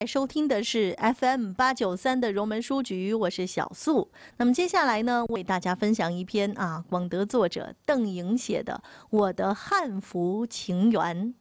收听的是 FM893的荣门书局，我是小素。那么接下来呢，为大家分享一篇广德作者邓莹写的《我的汉服情缘》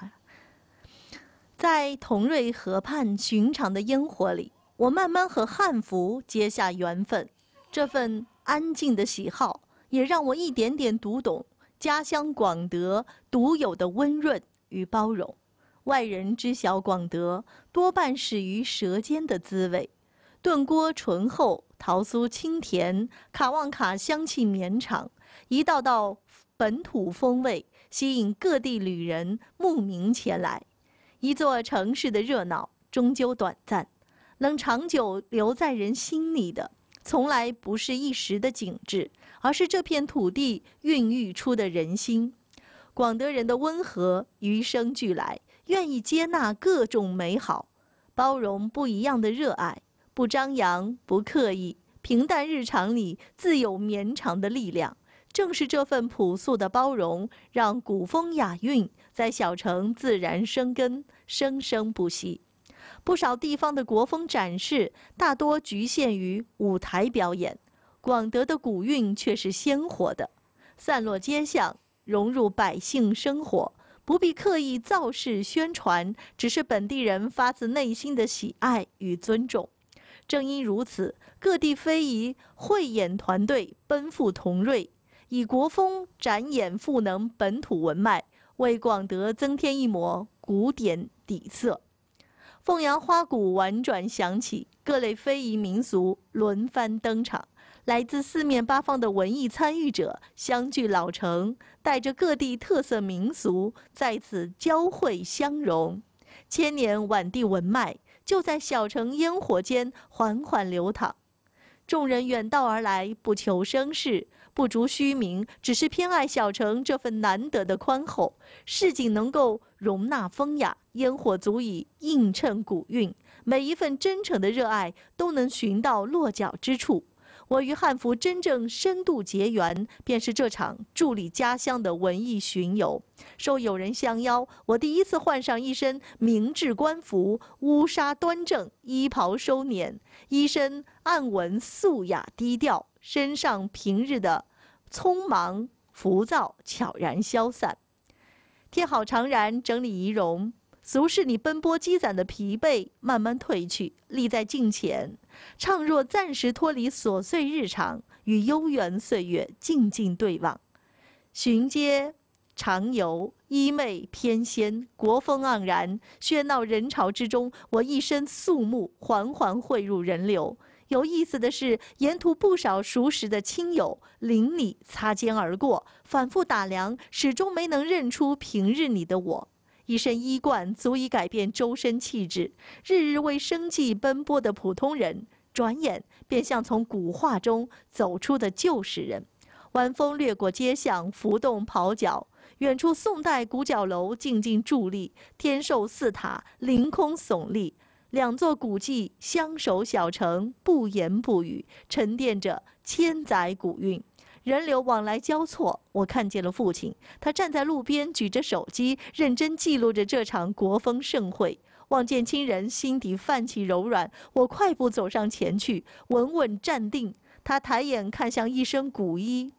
在同瑞河畔寻常的烟火里，我慢慢和汉服结下缘分。这份安静的喜好，也让我一点点读懂家乡广德独有的温润与包容。外人知晓广德，多半始于舌尖的滋味。炖锅醇厚，桃酥清甜，卡旺卡香气绵长，一道道本土风味吸引各地旅人慕名前来。一座城市的热闹终究短暂，能长久留在人心里的，从来不是一时的景致，而是这片土地孕育出的人心。广德人的温和与生俱来，愿意接纳各种美好，包容不一样的热爱，不张扬，不刻意，平淡日常里自有绵长的力量。正是这份朴素的包容，让古风雅韵在小城自然生根，生生不息。不少地方的国风展示大多局限于舞台表演，广德的古韵却是鲜活的，散落街巷，融入百姓生活，不必刻意造势宣传，只是本地人发自内心的喜爱与尊重。正因如此，各地非遗汇演团队奔赴同瑞，以国风展演赋能本土文脉，为广德增添一抹古典底色。凤阳花鼓婉转响起，各类非遗民俗轮番登场，来自四面八方的文艺参与者相聚老城，带着各地特色民俗在此交汇相融，千年晚地文脉就在小城烟火间缓缓流淌。众人远道而来，不求声势，不逐虚名，只是偏爱小城这份难得的宽厚。市井能够容纳风雅，烟火足以映衬古韵，每一份真诚的热爱都能寻到落脚之处。我与汉服真正深度结缘，便是这场伫立家乡的文艺巡游。受友人相邀，我第一次换上一身明制官服，乌纱端正，衣袍收敛，衣身暗纹素雅低调，身上平日的匆忙浮躁悄然消散。贴好长髯，整理仪容，俗世里奔波积攒的疲惫慢慢褪去，立在镜前，怅若暂时脱离琐碎日常，与悠远岁月静静对望。巡街常游，衣袂翩跹，国风盎然，喧闹人潮之中，我一身肃穆，缓缓汇入人流。有意思的是，沿途不少熟识的亲友邻里擦肩而过，反复打量，始终没能认出平日里的我。一身衣冠足以改变周身气质，日日为生计奔波的普通人，转眼便像从古画中走出的旧时人。晚风掠过街巷，浮动袍角，远处宋代古角楼静静伫立，天寿寺塔凌空耸立，两座古迹相守小城，不言不语，沉淀着千载古韵。人流往来交错，我看见了父亲，他站在路边，举着手机，认真记录着这场国风盛会。望见亲人，心底泛起柔软，我快步走上前去，稳稳站定。他抬眼看向一身古衣，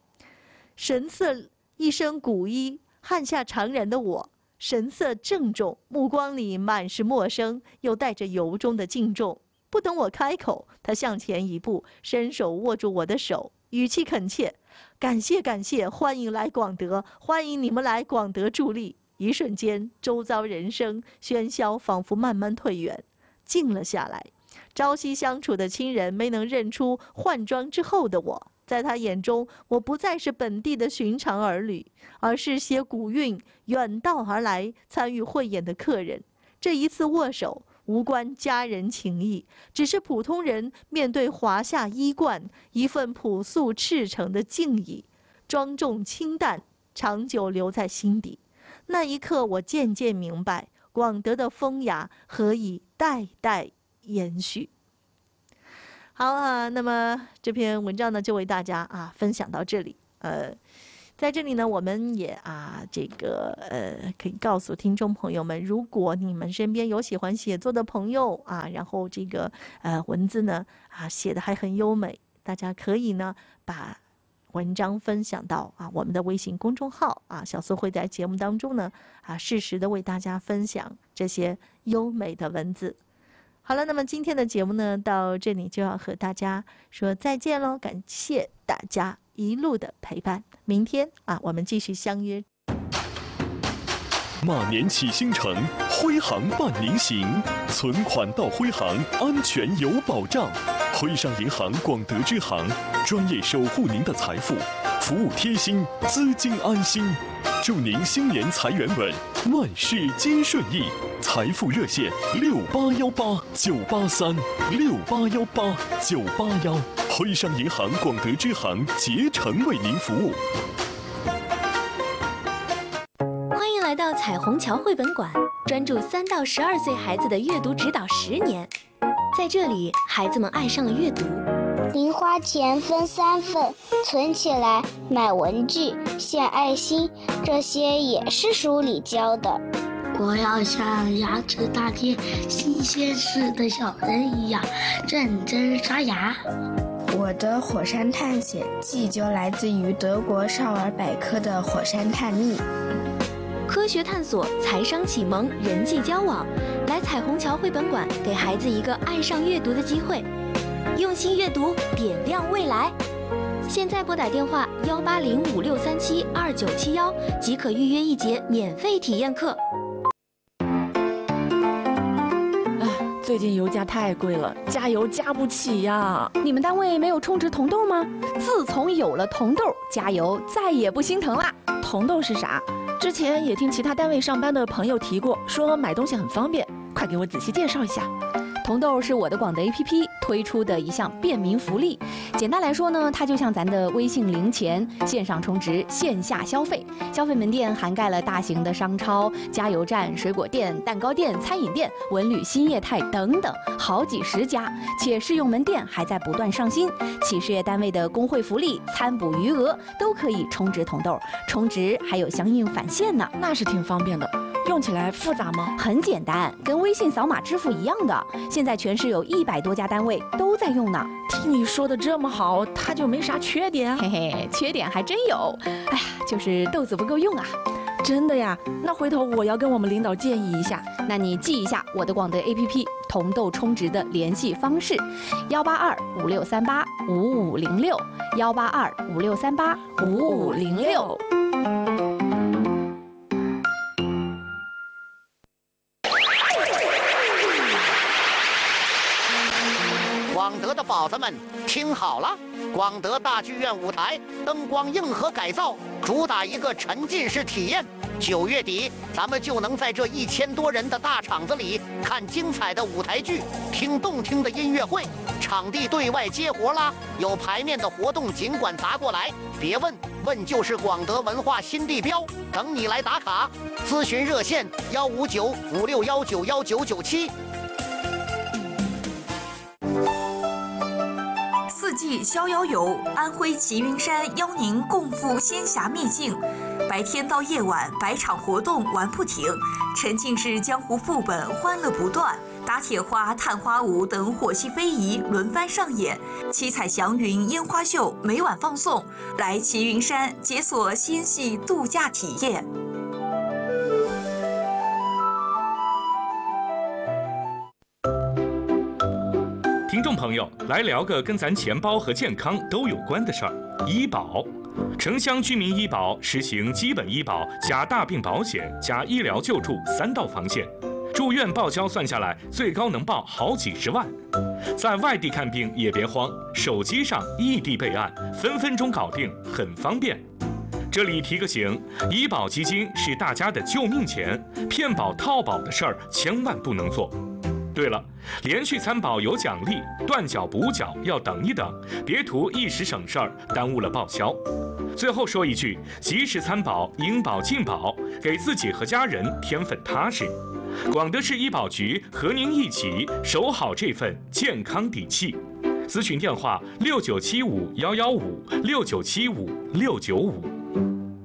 汉下长髯的我，神色郑重，目光里满是陌生，又带着由衷的敬重。不等我开口，他向前一步，伸手握住我的手，语气恳切：“感谢感谢，欢迎来广德，欢迎你们来广德伫立。”一瞬间，周遭人声喧嚣仿佛慢慢退远，静了下来。朝夕相处的亲人没能认出换装之后的我，在他眼中，我不再是本地的寻常儿女，而是携古韵远道而来参与汇演的客人。这一次握手，无关家人情谊，只是普通人面对华夏衣冠，一份朴素赤诚的敬意，庄重清淡，长久留在心底。那一刻，我渐渐明白，广德的风雅何以代代延续。好那么这篇文章呢，就为大家分享到这里。 在这里呢，我们也可以告诉听众朋友们，如果你们身边有喜欢写作的朋友啊，然后文字呢写的还很优美，大家可以呢把文章分享到我们的微信公众号小苏会在节目当中呢适时的为大家分享这些优美的文字。好了，那么今天的节目呢到这里就要和大家说再见喽，感谢大家一路的陪伴，明天我们继续相约。 马年启星城，徽行伴您行，存款到徽行，安全有保障。徽商银行广德支行，专业守护您的财富，服务贴心，资金安心。祝您新年财源稳，万事皆顺意。财富热线6818-983，6818-981，徽商银行广德支行竭诚为您服务。 欢迎来到彩虹桥绘本馆，专注3到12岁孩子的阅读指导10年。在这里，孩子们爱上了阅读。 零花钱分3份，存起来买文具、献爱心，这些也是书里教的。 我要像牙齿大街新鲜事的小人一样认真刷牙。 我的火山探险记就来自于德国少儿百科的火山探秘。 科学探索、财商启蒙、人际交往，来彩虹桥绘本馆，给孩子一个爱上阅读的机会。用心阅读，点亮未来。现在拨打电话18056372971，即可预约1节免费体验课。 最近油价太贵了，加油加不起呀！ 你们单位没有充值铜豆吗？自从有了铜豆，加油再也不心疼啦。 铜豆是啥？之前也听其他单位上班的朋友提过，说买东西很方便，快给我仔细介绍一下。 铜豆是我的广德 APP 推出的一项便民福利。简单来说呢，它就像咱的微信零钱，线上充值，线下消费。消费门店涵盖了大型的商超、加油站、水果店、蛋糕店、餐饮店、文旅新业态等等，好几10家，且试用门店还在不断上新。企事业单位的工会福利、餐补余额都可以充值铜豆，充值还有相应返现呢。 那是挺方便的。用起来复杂吗？ 很简单，跟微信扫码支付一样的。现在全市有100多家单位都在用呢。 听你说的这么好，它就没啥缺点？ 嘿嘿，缺点还真有。哎呀，就是豆子不够用啊。 真的呀？那回头我要跟我们领导建议一下。 那你记一下我的广德 APP 铜豆充值的联系方式：18256385506，18256385506。 广德的宝子们，听好了！广德大剧院舞台灯光硬核改造，主打一个沉浸式体验。9月底，咱们就能在这1000多人的大场子里看精彩的舞台剧，听动听的音乐会。场地对外接活啦，有排面的活动尽管砸过来，别问，问就是广德文化新地标，等你来打卡。咨询热线15956191997。 4季逍遥游，安徽齐云山邀您共赴仙侠秘境。白天到夜晚，百场活动玩不停，沉浸式江湖副本欢乐不断，打铁花、探花舞等火系非遗轮番上演，七彩祥云烟花秀每晚放送。来齐云山解锁仙系度假体验。 听众朋友，来聊个跟咱钱包和健康都有关的事儿——医保。城乡居民医保实行基本医保加大病保险加医疗救助3道防线，住院报销算下来，最高能报好几10万。在外地看病也别慌，手机上异地备案，分分钟搞定，很方便。这里提个醒，医保基金是大家的救命钱，骗保套保的事儿千万不能做。对了，连续3保有奖励，断缴补缴要等一等，别图一时省事儿，耽误了报销。最后说一句，及时参保，应保尽保，给自己和家人添份踏实。广德市医保局和您一起守好这份健康底气。咨询电话：6975-115，6975-695。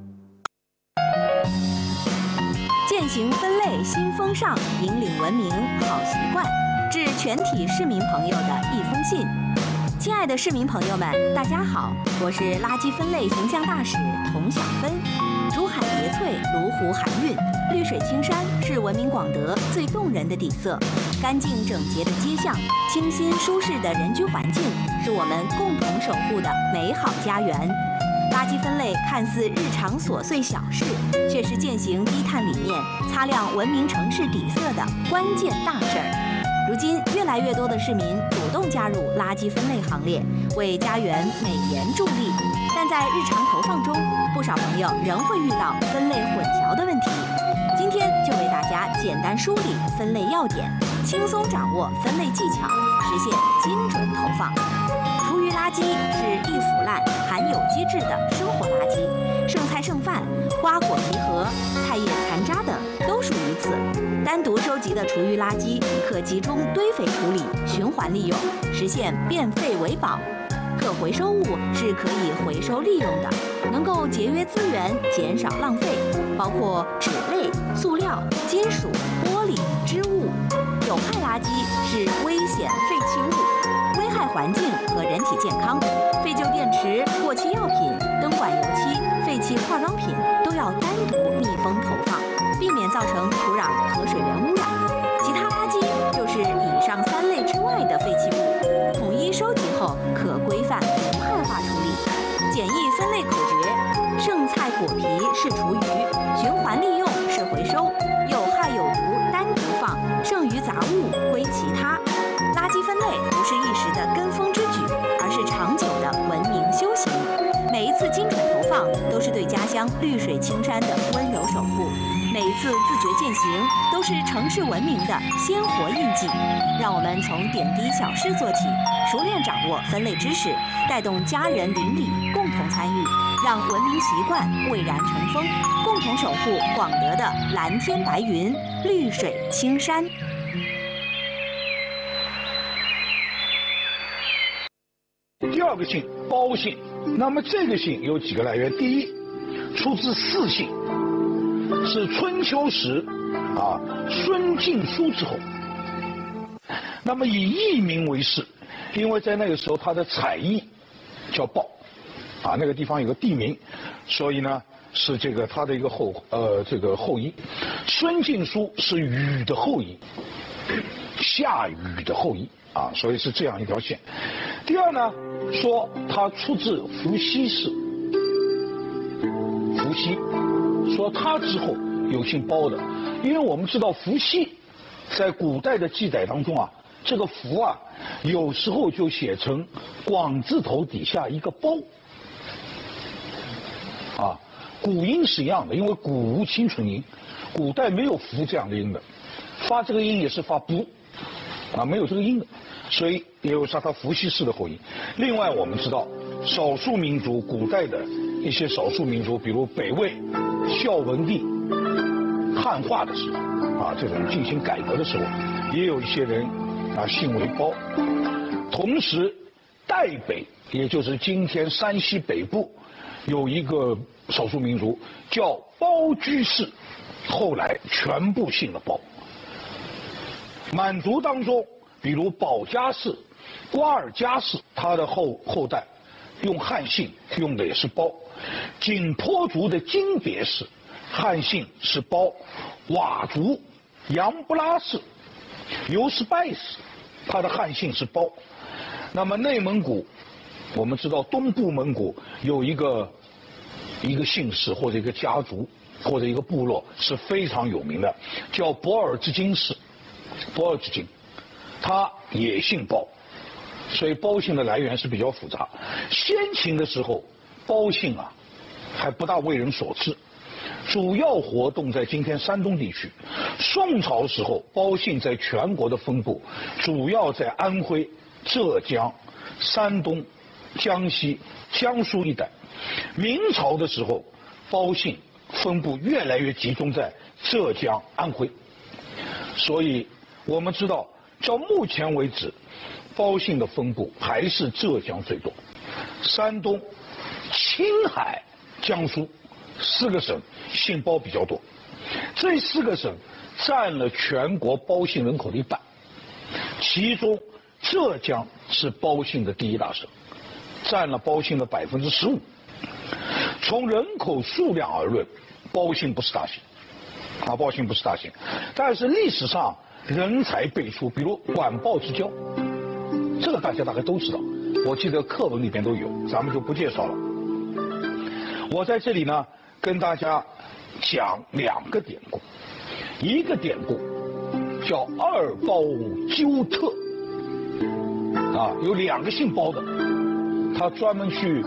践行分类新风尚，引领文明好习惯。致全体市民朋友的一封信。亲爱的市民朋友们，大家好，我是垃圾分类形象大使童小芬。竹海叠翠，芦湖海韵，绿水青山是文明广德最动人的底色。干净整洁的街巷，清新舒适的人居环境，是我们共同守护的美好家园。垃圾分类看似日常琐碎小事，却是践行低碳理念、擦亮文明城市底色的关键大事儿。如今，越来越多的市民主动加入垃圾分类行列，为家园美颜助力。但在日常投放中，不少朋友仍会遇到分类混淆的问题。今天就为大家简单梳理分类要点，轻松掌握分类技巧，实现精准投放。厨余垃圾是易腐烂、含有机质的生活垃圾，剩菜剩饭、瓜果皮核、菜叶残渣等都属于此。单独收集的厨余垃圾可集中堆肥处理，循环利用，实现变废为宝。可回收物是可以回收利用的，能够节约资源，减少浪费，包括纸类、塑料、金属、玻璃、织物。有害垃圾是危险废弃物，危害环境和人体健康。废旧电池、过期药品、灯管油漆、废弃化妆品都要单独密封投放，避免造成土壤和水源污染。其他垃圾就是以上3类之外的废弃物，统一收集后可规范无害化处理。简易分类口诀：剩菜果皮是厨余，循环利用是回收，有害有毒单独放，剩余杂物归其他。垃圾分类不是一时的跟风之举，而是长久的文明修行。每一次精准投放，都是对家乡绿水青山的温柔守护；每一次自觉践行，都是城市文明的鲜活印记。让我们从点滴小事做起，熟练掌握分类知识，带动家人邻里共同参与，让文明习惯蔚然成风，共同守护广德的蓝天白云、绿水青山。 第二个姓包姓，那么这个姓有几个来源？第一，出自姒姓，是春秋时孙敬书之后。那么以艺名为氏，因为在那个时候他的采邑叫鲍，那个地方有个地名，所以呢是这个他的一个后裔。孙敬书是禹的后裔，夏禹的后裔所以是这样一条线。第二呢，说他出自伏羲氏，伏羲说他之后有姓包的，因为我们知道伏羲在古代的记载当中这个伏有时候就写成广字头底下一个包古音是一样的，因为古无清纯音，古代没有伏这样的音的，发这个音也是发不没有这个音的，所以也有他伏羲氏的后裔。另外我们知道少数民族，古代的一些少数民族，比如北魏孝文帝汉化的时候这种进行改革的时候，也有一些人姓为包。同时代北，也就是今天山西北部有一个少数民族叫包居士，后来全部姓了包。满族当中，比如保家氏、瓜尔佳氏，他的后代用汉姓用的也是包。景颇族的金别氏，汉姓是包。佤族杨布拉氏、尤斯拜氏，他的汉姓是包。那么内蒙古，我们知道东部蒙古有一个姓氏或者一个家族或者一个部落是非常有名的，叫博尔济金氏。博尔济金，他也姓包，所以包姓的来源是比较复杂。先秦的时候，包姓还不大为人所知，主要活动在今天山东地区。宋朝时候，包姓在全国的分布主要在安徽、浙江、山东、江西、江苏一带。明朝的时候，包姓分布越来越集中在浙江、安徽。所以我们知道，到目前为止，包姓的分布还是浙江最多，山东、青海、江苏4个省姓包比较多。 这4个省占了全国包信人口的1半，其中浙江是包信的第1大省，占了包信的15%。从人口数量而论，包信不是大省，包信不是大省，但是历史上人才辈出，比如管鲍之交，这个大家大概都知道，我记得课文里边都有，咱们就不介绍了。我在这里呢，跟大家讲2个典故，一个典故叫2包纠特，有2个姓包的，他专门去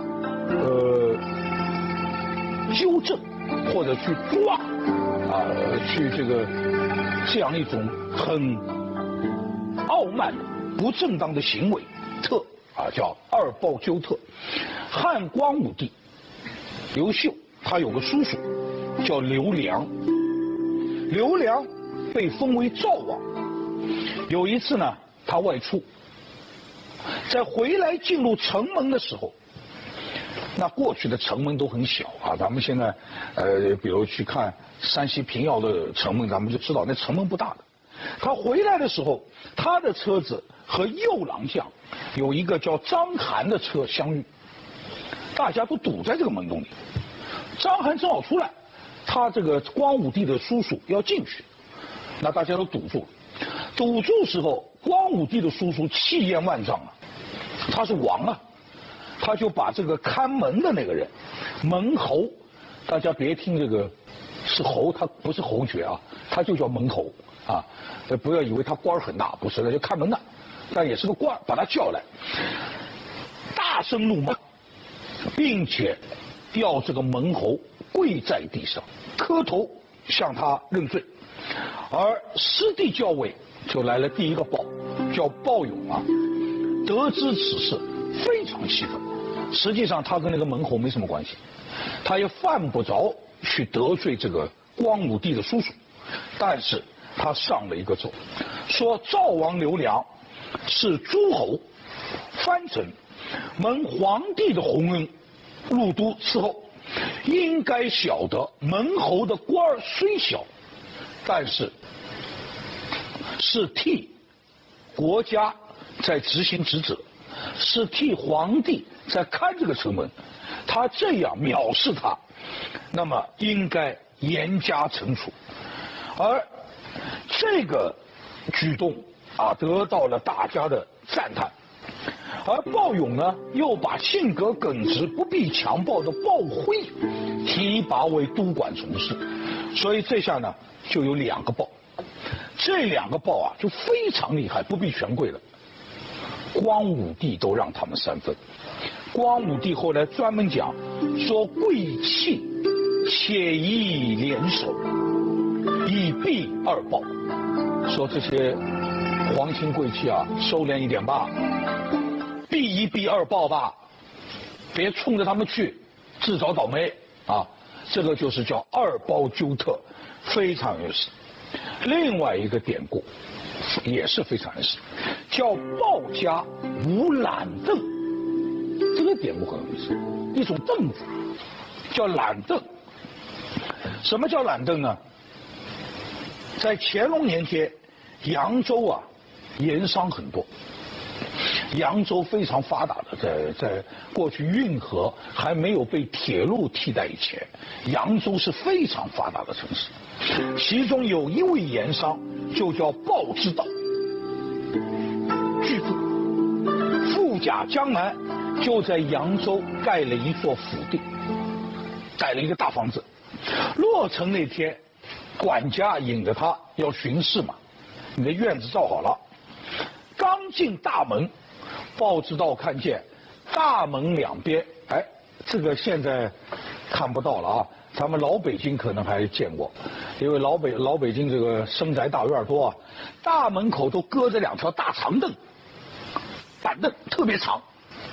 纠正或者去抓去这样一种很傲慢不正当的行为，特叫2包纠特。汉光武帝刘秀他有个叔叔叫刘良，刘良被封为赵王。有一次呢，他外出，在回来进入城门的时候，那过去的城门都很小咱们现在比如去看山西平遥的城门，咱们就知道那城门不大的。他回来的时候，他的车子和右郎将有一个叫章邯的车相遇，大家都堵在这个门洞里。章邯正好出来，他这个光武帝的叔叔要进去，那大家都堵住了。堵住时候，光武帝的叔叔气焰万丈他是王他就把这个看门的那个人门侯，大家别听这个是侯，他不是侯爵他就叫门侯不要以为他官很大，不是，他就看门的，但也是个官，把他叫来，大声怒骂，并且要这个门侯跪在地上磕头向他认罪。而师弟校尉就来了第一个鲍，叫鲍勇得知此事非常气愤。实际上他跟那个门侯没什么关系，他也犯不着去得罪这个光武帝的叔叔，但是他上了一个奏，说赵王刘良是诸侯藩臣，蒙皇帝的洪恩，入都伺候，应该晓得门侯的官儿虽小，但是是替国家在执行职责，是替皇帝在看这个城门，他这样藐视他，那么应该严加惩处。而这个举动得到了大家的赞叹。而鲍勇呢，又把性格耿直不避强暴的鲍辉提拔为都管从事，所以这下呢就有2个鲍，这2个鲍就非常厉害，不避权贵了。光武帝都让他们3分。光武帝后来专门讲说，贵戚且宜联手，以避2鲍，说这些皇亲贵戚收敛一点吧，避一避2鲍吧，别冲着他们去自找倒霉这个就是叫2包纠特，非常有意思。另外一个典故也是非常有意思，叫鲍家无懒凳。这个典故很有意思，一种凳子叫懒凳。什么叫懒凳呢？在乾隆年间，扬州盐商很多，扬州非常发达的，在过去运河还没有被铁路替代以前，扬州是非常发达的城市。其中有一位盐商就叫鲍之道，巨富，富甲江南，就在扬州盖了一座府邸，盖了一个大房子。落成那天，管家引着他要巡视嘛，你的院子造好了，刚进大门，鲍之道看见大门两边，这个现在看不到了咱们老北京可能还见过，因为老北京这个深宅大院多大门口都搁着2条大长凳，板凳特别长，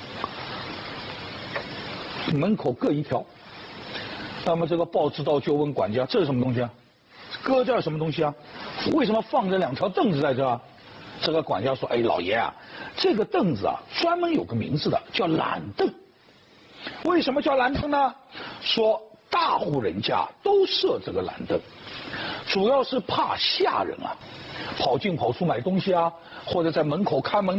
门口各1条。那么这个鲍之道就问管家，这是什么东西搁这儿什么东西为什么放着2条凳子在这这个管家说，老爷这个凳子专门有个名字的，叫懒凳。为什么叫懒凳呢？说大户人家都设这个懒凳， 主要是怕下人啊，跑进跑出买东西啊，或者在门口看门。